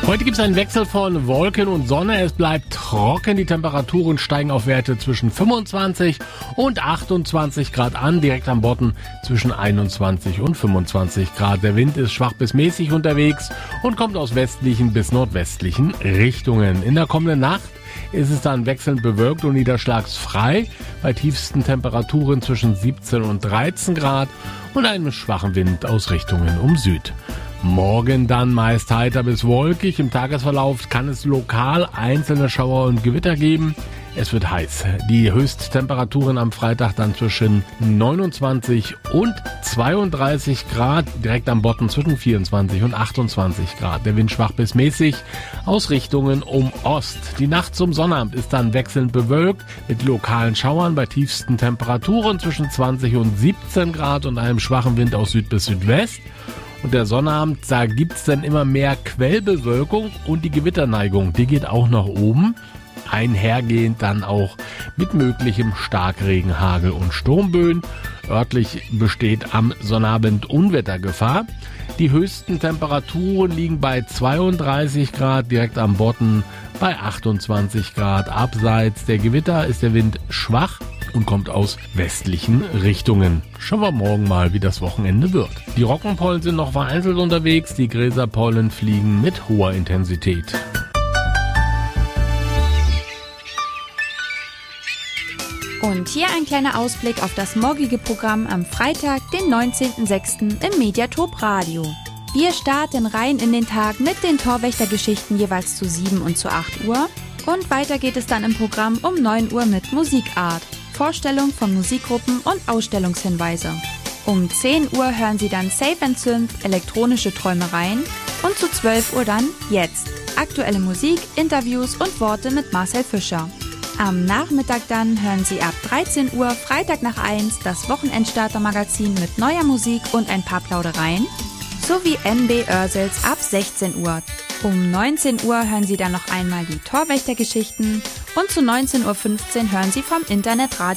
Heute gibt es einen Wechsel von Wolken und Sonne. Es bleibt trocken. Die Temperaturen steigen auf Werte zwischen 25 und 28 Grad an. Direkt am Bodden zwischen 21 und 25 Grad. Der Wind ist schwach bis mäßig unterwegs und kommt aus westlichen bis nordwestlichen Richtungen. In der kommenden Nacht ist es dann wechselnd bewölkt und niederschlagsfrei bei tiefsten Temperaturen zwischen 17 und 13 Grad und einem schwachen Wind aus Richtungen um Süd. Morgen dann meist heiter bis wolkig. Im Tagesverlauf kann es lokal einzelne Schauer und Gewitter geben. Es wird heiß. Die Höchsttemperaturen am Freitag dann zwischen 29 und 32 Grad. Direkt am Bodden zwischen 24 und 28 Grad. Der Wind schwach bis mäßig aus Richtungen um Ost. Die Nacht zum Sonnabend ist dann wechselnd bewölkt mit lokalen Schauern bei tiefsten Temperaturen zwischen 20 und 17 Grad und einem schwachen Wind aus Süd bis Südwest. Und der Sonnabend, da gibt's dann immer mehr Quellbewölkung und die Gewitterneigung, die geht auch nach oben. Einhergehend dann auch mit möglichem Starkregen, Hagel und Sturmböen. Örtlich besteht am Sonnabend Unwettergefahr. Die höchsten Temperaturen liegen bei 32 Grad, direkt am Bodden bei 28 Grad. Abseits der Gewitter ist der Wind schwach und kommt aus westlichen Richtungen. Schauen wir morgen mal, wie das Wochenende wird. Die Roggenpollen sind noch vereinzelt unterwegs, die Gräserpollen fliegen mit hoher Intensität. Und hier ein kleiner Ausblick auf das morgige Programm am Freitag, den 19.06. im Mediatop Radio. Wir starten rein in den Tag mit den Torwächtergeschichten jeweils zu 7 und zu 8 Uhr. Und weiter geht es dann im Programm um 9 Uhr mit Musikart, Vorstellung von Musikgruppen und Ausstellungshinweise. Um 10 Uhr hören Sie dann Safe & Synth, elektronische Träumereien und zu 12 Uhr dann Jetzt. Aktuelle Musik, Interviews und Worte mit Marcel Fischer. Am Nachmittag dann hören Sie ab 13 Uhr Freitag nach 1 das Wochenendstarter-Magazin mit neuer Musik und ein paar Plaudereien sowie MB Oersels ab 16 Uhr. Um 19 Uhr hören Sie dann noch einmal die Torwächtergeschichten und zu 19.15 Uhr hören Sie vom Internetradio